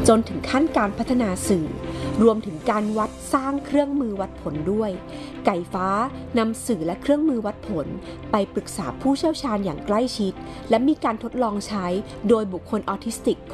จนถึงขั้นการพัฒนาสื่อรวมถึงการวัดสร้างเครื่องมือวัดผลด้วยไก่ฟ้านำสื่อและเครื่องมือวัดผลไปปรึกษาผู้เชี่ยวชาญอย่างใกล้ชิดและมีการทดลองใช้โดยบุคคลออทิสติก